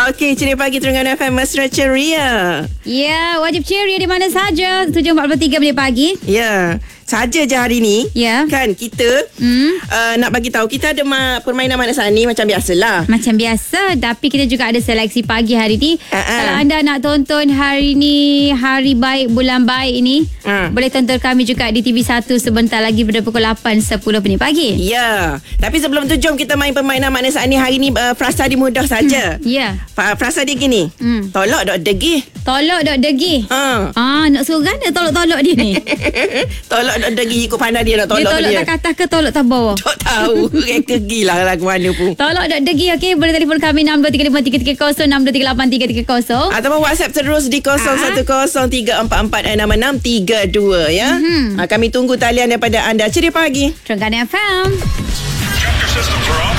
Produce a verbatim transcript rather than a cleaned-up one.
Okey, Ceria Pagi Terengganu F M Mesra Ceria. Ya, wajib ceria di mana saja. tujuh empat puluh tiga minit pagi. Ya, saja je hari ni. Ya. Kan kita Hmm. uh, nak bagi tahu kita ada ma- permainan Manak Sani macam biasalah. Macam biasa, tapi kita juga ada seleksi pagi hari ni. Uh-uh. Kalau anda nak tonton hari ni, hari baik, bulan baik ini, Uh. boleh tonton kami juga di T V satu sebentar lagi pada pukul lapan sepuluh minit pagi. Ya. Tapi sebelum tu jom kita main permainan Manak Sani hari ni. uh, Frasa dia mudah saja. Hmm. Ya. Fa- Frasa dia gini. Hmm. Tolak dok degih. Tolok dok degi. Ha. Ah, nak suruh gana tolok-tolok dia ni. Tolak dok degih ikut pandai dia nak Dia tolak tolok dia. tak atas ke tolok tak bawah? Tak tahu. Reka gila lagu mana pun. Tolok dok degi, okey. Boleh telefon kami enam dua tiga lima tiga tiga kosong enam dua tiga lapan tiga tiga kosong. Ataupun WhatsApp terus di kosong satu kosong tiga empat empat enam enam tiga dua ya. Mhm. Ha, kami tunggu talian daripada anda. Ceria Pagi. Terengganu F M. Check your systems are up.